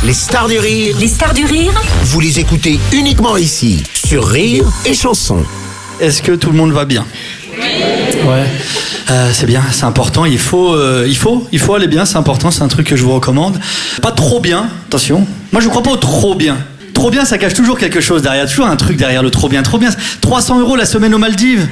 Les stars du rire. Les stars du rire. Vous les écoutez uniquement ici, sur Rire et Chanson. Est-ce que tout le monde va bien? Ouais, c'est bien, c'est important. Il faut aller bien, c'est important. C'est un truc que je vous recommande. Pas trop bien, attention. Moi, je ne crois pas au trop bien. Trop bien, ça cache toujours quelque chose derrière. Toujours un truc derrière le trop bien. Trop bien. 300 € la semaine aux Maldives.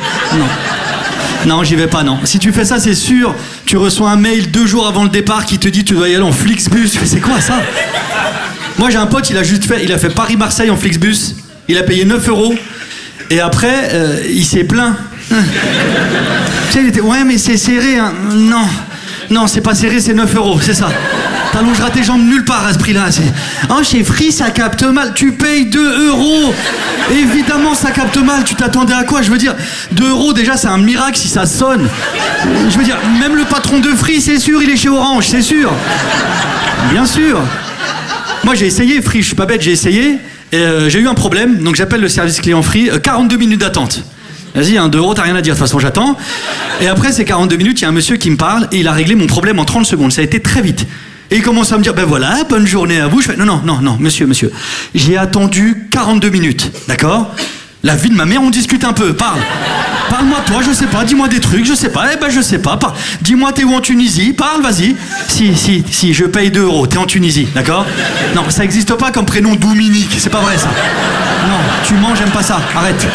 Non, j'y vais pas, non. Si tu fais ça, c'est sûr, tu reçois un mail 2 jours avant le départ qui te dit tu dois y aller en Flixbus. C'est quoi ça? Moi, j'ai un pote, il a fait Paris-Marseille en Flixbus. Il a payé 9 €. Et après, il s'est plaint. Tu sais, il était, ouais, mais c'est serré, hein. Non, c'est pas serré, c'est 9 €, c'est ça. T'allongeras tes jambes nulle part à ce prix-là. Oh, chez Free, ça capte mal. Tu payes 2 €. Évidemment, ça capte mal. Tu t'attendais à quoi? Je veux dire, 2 € déjà, c'est un miracle si ça sonne. Je veux dire, même le patron de Free, c'est sûr, il est chez Orange, c'est sûr. Bien sûr. Moi, j'ai essayé Free, je suis pas bête, j'ai essayé. Et j'ai eu un problème, donc j'appelle le service client Free. 42 minutes d'attente. Vas-y, 2 €, t'as rien à dire, de toute façon j'attends. Et après ces 42 minutes, il y a un monsieur qui me parle et il a réglé mon problème en 30 secondes. Ça a été très vite. Et il commence à me dire, ben voilà, bonne journée à vous. Je fais, non, monsieur. J'ai attendu 42 minutes, d'accord? La vie de ma mère, on discute un peu, Parle-moi toi, je sais pas, dis-moi des trucs, je sais pas, je sais pas. Dis-moi, t'es où en Tunisie? Parle, vas-y. Si, je paye 2 €, t'es en Tunisie, d'accord? Non, ça existe pas comme prénom Dominique, c'est pas vrai ça. Non, tu mens, j'aime pas ça, arrête.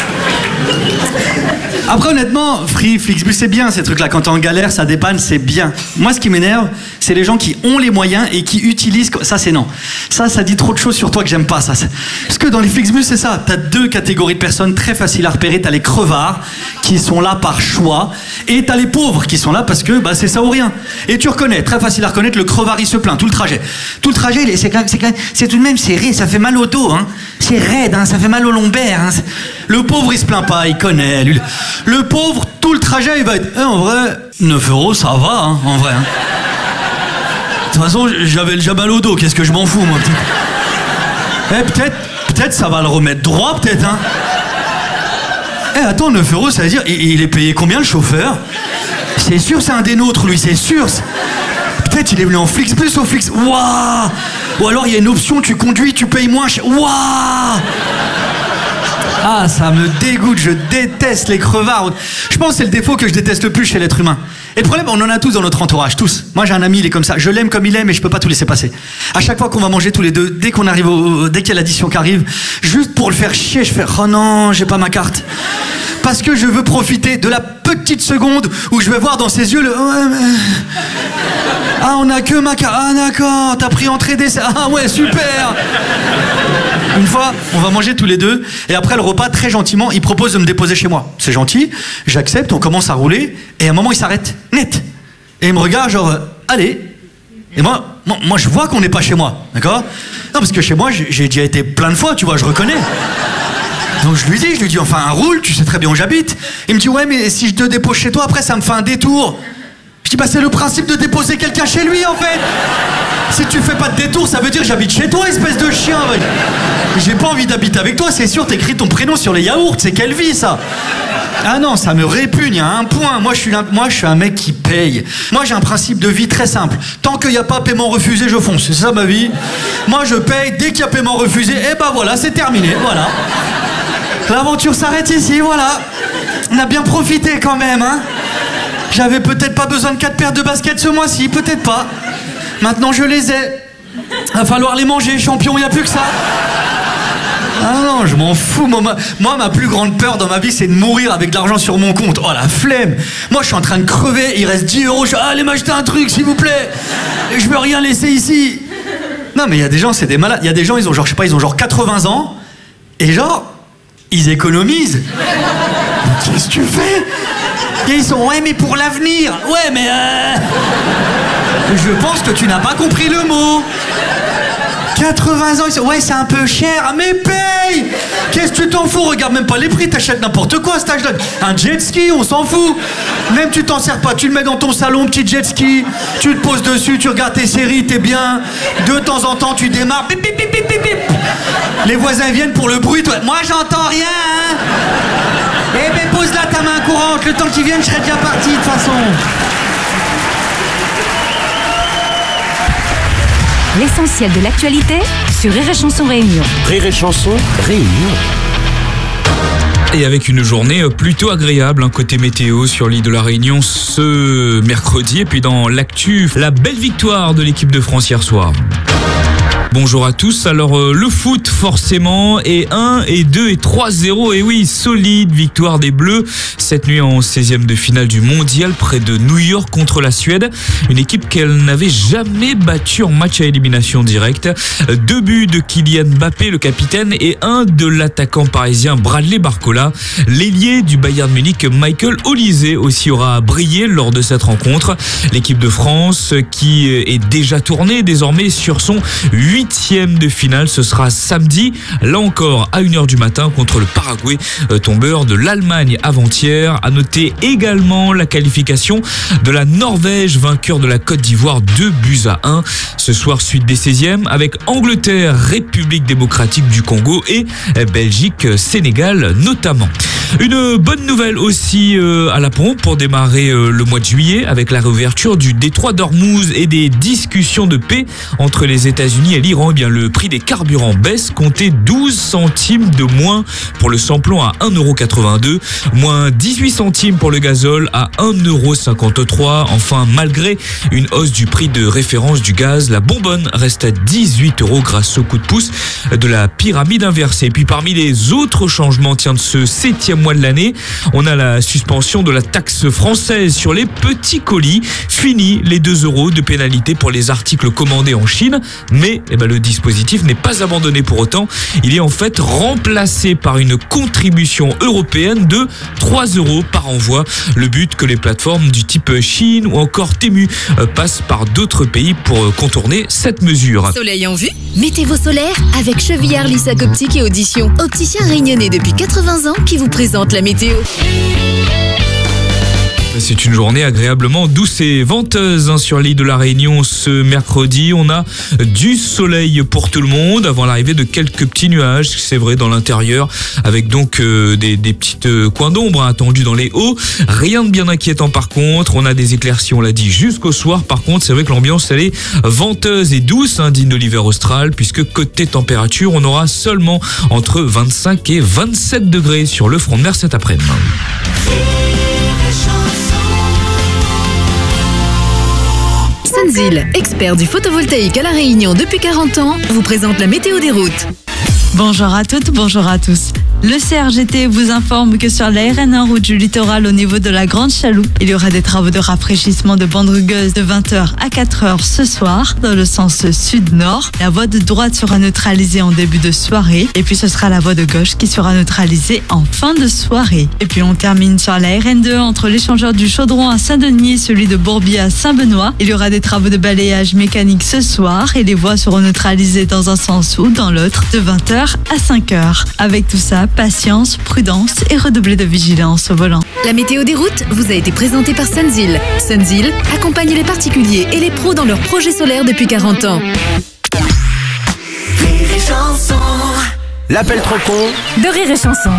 Après, honnêtement, Free, Flixbus, c'est bien ces trucs-là. Quand t'es en galère, ça dépanne, c'est bien. Moi, ce qui m'énerve, c'est les gens qui ont les moyens et qui utilisent... Ça, c'est non. Ça dit trop de choses sur toi que j'aime pas, ça. Parce que dans les Flixbus, c'est ça. T'as 2 catégories de personnes très faciles à repérer. T'as les crevards qui sont là par choix. Et t'as les pauvres qui sont là parce que c'est ça ou rien. Et tu reconnais, très facile à reconnaître, le crevard, il se plaint tout le trajet. Tout le trajet, c'est tout de même serré, ça fait mal au dos, hein. C'est raide, hein, ça fait mal au lombaire, hein. Le pauvre, il se plaint pas, il connaît, lui. Le pauvre, tout le trajet, il va être... en vrai, 9 €, ça va, hein, en vrai. Hein. De toute façon, j'avais déjà mal au dos, qu'est-ce que je m'en fous, moi, peut-être ça va le remettre droit, peut-être, hein. Attends, 9 €, ça veut dire, il est payé combien, le chauffeur? C'est sûr, c'est un des nôtres, lui, c'est sûr. Peut-être il est venu en Flixbus au Flix. Waouh! Ou alors, il y a une option, tu conduis, tu payes moins cher. Waouh! Ah, ça me dégoûte, je déteste les crevards. Je pense que c'est le défaut que je déteste le plus chez l'être humain. Et le problème, on en a tous dans notre entourage, tous. Moi, j'ai un ami, il est comme ça. Je l'aime comme il est, mais je peux pas tout laisser passer. À chaque fois qu'on va manger tous les deux, dès qu'il y a l'addition qui arrive, juste pour le faire chier, je fais « Oh non, j'ai pas ma carte ». Parce que je veux profiter de la petite seconde où je vais voir dans ses yeux le... Ah, on a que ma carte. Ah, d'accord, t'as pris entrée dessert. Ah ouais, super. Une fois, on va manger tous les deux, et après le repas, très gentiment, il propose de me déposer chez moi. C'est gentil, j'accepte, on commence à rouler, et à un moment, il s'arrête, net. Et il me regarde, genre, allez. Et moi, je vois qu'on n'est pas chez moi, d'accord? Non, parce que chez moi, j'ai déjà été plein de fois, tu vois, je reconnais. Donc je lui dis, enfin, roule, tu sais très bien où j'habite. Il me dit, ouais, mais si je te dépose chez toi, après, ça me fait un détour. Je dis, c'est le principe de déposer quelqu'un chez lui, en fait. Si tu fais pas de détour, ça veut dire que j'habite chez toi, espèce de chien. J'ai pas envie d'habiter avec toi, c'est sûr, t'écris ton prénom sur les yaourts, c'est quelle vie, ça? Ah non, ça me répugne à un point. Moi, je suis un mec qui paye. Moi, j'ai un principe de vie très simple. Tant qu'il n'y a pas paiement refusé, je fonce. C'est ça, ma vie. Moi, je paye. Dès qu'il y a paiement refusé, voilà, c'est terminé, voilà. L'aventure s'arrête ici, voilà. On a bien profité quand même, hein. J'avais peut-être pas besoin de 4 paires de baskets ce mois-ci, peut-être pas. Maintenant, je les ai. Va falloir les manger, champion, il n'y a plus que ça. Ah non, je m'en fous. Moi, ma plus grande peur dans ma vie, c'est de mourir avec de l'argent sur mon compte. Oh, la flemme. Moi, je suis en train de crever, il reste 10 €. Allez m'acheter un truc, s'il vous plaît. Je veux rien laisser ici. Non, mais il y a des gens, c'est des malades. Il y a des gens, ils ont genre 80 ans. Et genre, ils économisent. Qu'est-ce que tu fais? Et ils sont, ouais, mais pour l'avenir. Ouais, mais je pense que tu n'as pas compris le mot. 80 ans, ils sont, ouais, c'est un peu cher, mais paye. Qu'est-ce que tu t'en fous? Regarde même pas les prix, t'achètes n'importe quoi à cet âge-là. Un jet ski, on s'en fout. Même tu t'en sers pas, tu le mets dans ton salon, petit jet ski, tu te poses dessus, tu regardes tes séries, t'es bien. De temps en temps, tu démarres, bip, bip, bip, bip, bip, bip. Les voisins viennent pour le bruit, toi. Moi, j'entends rien, hein. Eh ben, pose là ta main courante, le temps qu'ils viennent, je serai déjà parti, de toute façon. L'essentiel de l'actualité sur Rire et Chanson Réunion. Rire et Chanson Réunion. Et avec une journée plutôt agréable, côté météo sur l'île de la Réunion ce mercredi. Et puis dans l'actu, la belle victoire de l'équipe de France hier soir. Bonjour à tous. Alors le foot forcément, et 1 et 2 et 3-0, et oui, solide victoire des Bleus cette nuit en 16e de finale du mondial près de New York contre la Suède, une équipe qu'elle n'avait jamais battue en match à élimination directe. 2 buts de Kylian Mbappé, le capitaine, et 1 de l'attaquant parisien Bradley Barcola. L'ailier du Bayern Munich Michael Olise aussi aura brillé lors de cette rencontre. L'équipe de France qui est déjà tournée désormais sur son 8e de finale, ce sera samedi, là encore à 1h du matin contre le Paraguay, tombeur de l'Allemagne avant-hier. À noter également la qualification de la Norvège, vainqueur de la Côte d'Ivoire, 2-1. Ce soir, suite des 16e avec Angleterre, République démocratique du Congo et Belgique, Sénégal notamment. Une bonne nouvelle aussi à la pompe pour démarrer le mois de juillet avec la réouverture du détroit d'Ormuz et des discussions de paix entre les États-Unis et l'Iran. Eh bien, le prix des carburants baisse, comptez 12 centimes de moins pour le samplon à 1,82 €, moins 18 centimes pour le gazole à 1,53 €. Enfin, malgré une hausse du prix de référence du gaz, la bonbonne reste à 18 € grâce au coup de pouce de la pyramide inversée. Et puis parmi les autres changements de ce 7e mois de l'année, on a la suspension de la taxe française sur les petits colis. Fini les 2 € de pénalité pour les articles commandés en Chine, mais le dispositif n'est pas abandonné pour autant. Il est en fait remplacé par une contribution européenne de 3 € par envoi. Le but, que les plateformes du type Chine ou encore Temu passent par d'autres pays pour contourner cette mesure. Soleil en vue? Mettez vos solaires avec Chevillard, Lissac Optique et Audition. Opticien réunionnais depuis 80 ans qui vous présente la météo. C'est une journée agréablement douce et venteuse sur l'île de la Réunion ce mercredi. On a du soleil pour tout le monde avant l'arrivée de quelques petits nuages, c'est vrai, dans l'intérieur, avec donc des petites coins d'ombre attendus dans les hauts. Rien de bien inquiétant par contre. On a des éclaircies, on l'a dit, jusqu'au soir. Par contre, c'est vrai que l'ambiance, elle est venteuse et douce, digne de l'hiver austral, puisque côté température, on aura seulement entre 25 et 27 degrés sur le front de mer cet après-midi. Sunzil, expert du photovoltaïque à La Réunion depuis 40 ans, vous présente la météo des routes. Bonjour à toutes, bonjour à tous. Le CRGT vous informe que sur la RN1 route du littoral au niveau de la Grande Chaloupe, il y aura des travaux de rafraîchissement de bande rugueuse de 20h à 4h ce soir dans le sens sud-nord. La voie de droite sera neutralisée en début de soirée et puis ce sera la voie de gauche qui sera neutralisée en fin de soirée. Et puis on termine sur la RN2 entre l'échangeur du Chaudron à Saint-Denis et celui de Bourbier à Saint-Benoît. Il y aura des travaux de balayage mécanique ce soir et les voies seront neutralisées dans un sens ou dans l'autre de 20h à 5h. Avec tout ça, patience, prudence et redoubler de vigilance au volant. La météo des routes vous a été présentée par Sunzil. Sunzil accompagne les particuliers et les pros dans leurs projets solaires depuis 40 ans. Rire et Chanson. L'appel trop con De Rire et Chanson.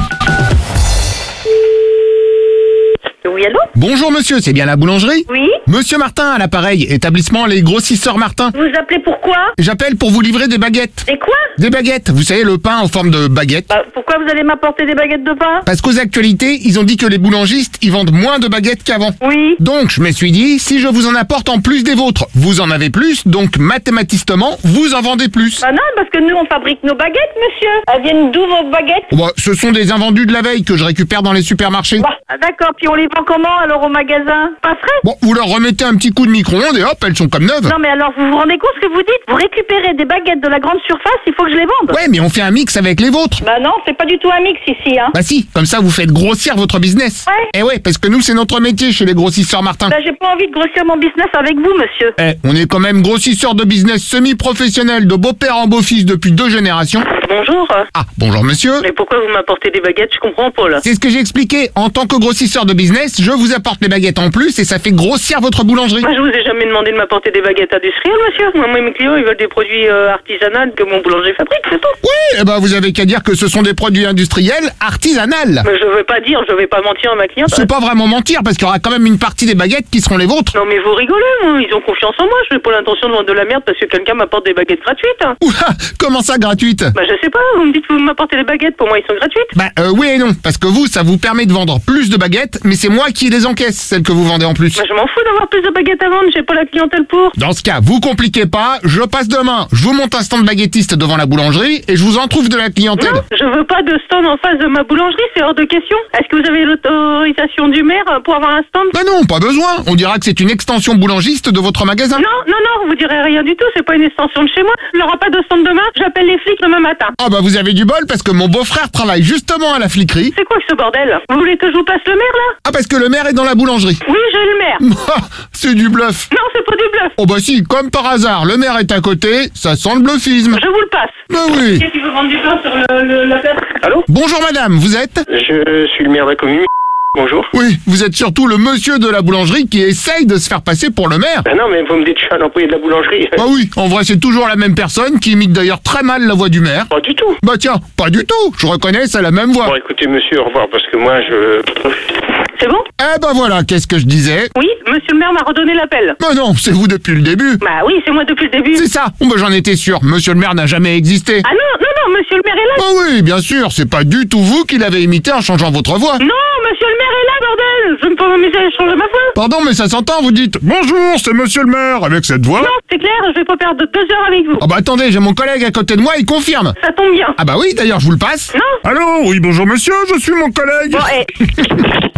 Oui, allô? Bonjour monsieur, c'est bien la boulangerie? Oui? Monsieur Martin à l'appareil, établissement Les Grossisseurs Martin. Vous appelez pourquoi? J'appelle pour vous livrer des baguettes. Et quoi? Des baguettes, vous savez, le pain en forme de baguette. Pourquoi vous allez m'apporter des baguettes de pain? Parce qu'aux actualités, ils ont dit que les boulangistes, ils vendent moins de baguettes qu'avant. Oui. Donc, je me suis dit, si je vous en apporte en plus des vôtres, vous en avez plus, donc mathématiquement, vous en vendez plus. Bah non, parce que nous, on fabrique nos baguettes, monsieur. Elles viennent d'où, vos baguettes? Bah, ce sont des invendus de la veille que je récupère dans les supermarchés. D'accord, puis on les vend comment, alors, au magasin? Pas frais? Bon, vous leur remettez un petit coup de micro-ondes et hop, elles sont comme neuves. Non, mais alors, vous vous rendez compte ce que vous dites? Vous récupérez des baguettes de la grande surface, il faut que je les vende. Ouais, mais on fait un mix avec les vôtres. Bah non, c'est pas du tout un mix ici, hein. Bah si, comme ça vous faites grossir votre business. Ouais. Eh ouais, parce que nous c'est notre métier chez les grossisseurs Martin. Bah j'ai pas envie de grossir mon business avec vous, monsieur. On est quand même grossisseurs de business semi-professionnels de beau-père en beau-fils depuis 2 générations. Bonjour. Ah, bonjour monsieur. Mais pourquoi vous m'apportez des baguettes? Je comprends pas, là. C'est ce que j'ai expliqué. En tant que grossisseur de business, je vous apporte les baguettes en plus et ça fait grossir votre boulangerie. Moi, je vous ai jamais demandé de m'apporter des baguettes industrielles, monsieur. Moi, mes clients, ils veulent des produits artisanaux que mon boulanger fabrique, c'est tout. Oui, eh ben vous avez qu'à dire que ce sont des produits industriels artisanales. Mais je vais pas mentir à ma cliente. C'est pas vraiment mentir parce qu'il y aura quand même une partie des baguettes qui seront les vôtres. Non, mais vous rigolez, moi. Ils ont confiance en moi. Je n'ai pas l'intention de vendre de la merde parce que quelqu'un m'apporte des baguettes gratuites. Oula, comment ça gratuite? Bah, je sais pas. Vous me dites que vous m'apportez des baguettes. Pour moi, ils sont gratuites. Bah oui et non, parce que vous, ça vous permet de vendre plus de baguettes, mais c'est moi qui les encaisse, celles que vous vendez en plus. Bah, je m'en fous d'avoir plus de baguettes à vendre. J'ai pas la clientèle pour. Dans ce cas, vous compliquez pas, je passe demain, je vous monte un stand baguettiste devant la boulangerie et je vous en trouve de la clientèle. Non, je veux pas de stand en face de ma boulangerie. C'est hors de question. Est-ce que vous avez l'autorisation du maire pour avoir un stand? Bah non, pas besoin, on dira que c'est une extension boulangiste de votre magasin. Non, vous direz rien du tout. C'est pas une extension de chez moi. Il n'y aura pas de stand demain. J'appelle les flics demain matin. Ah bah vous avez du bol parce que mon beau-frère travaille justement à la fliquerie. C'est quoi ce bordel? Vous voulez que je vous passe le maire, là? Ah parce que le maire est dans la boulangerie. Oui, j'ai le maire. C'est du bluff. Non, c'est pas du bluff. Oh bah si, comme par hasard, le maire est à côté, ça sent le bluffisme. Je vous le passe. Bah oui. Qu'est-ce qu'il veut vendre du pain sur la place? Allô? Bonjour madame, vous êtes? Je suis le maire de la commune. Bonjour. Oui, vous êtes surtout le monsieur de la boulangerie qui essaye de se faire passer pour le maire. Ben non, mais vous me dites que je suis un employé de la boulangerie. Bah oui, en vrai c'est toujours la même personne qui imite d'ailleurs très mal la voix du maire. Pas du tout. Bah tiens, pas du tout, je reconnais, c'est la même voix. Bon, écoutez, monsieur, au revoir, parce que moi, C'est bon? Eh ben voilà, qu'est-ce que je disais? Oui, monsieur le maire m'a redonné l'appel. Bah non, c'est vous depuis le début. Bah oui, c'est moi depuis le début. C'est ça, oh, bah j'en étais sûr, monsieur le maire n'a jamais existé. Ah non, monsieur le maire est là. Bah oui, bien sûr, c'est pas du tout vous qui l'avez imité en changeant votre voix. Non, monsieur le maire est là, bordel. Je ne peux m'amuser à changer ma voix. Pardon, mais ça s'entend, vous dites « Bonjour, c'est monsieur le maire » avec cette voix. Non, c'est clair, je vais pas perdre 2 heures avec vous. Ah bah attendez, j'ai mon collègue à côté de moi, il confirme. Ça tombe bien. Ah bah oui, d'ailleurs, je vous le passe. Non. Allô, oui, bonjour monsieur, je suis mon collègue. Bon,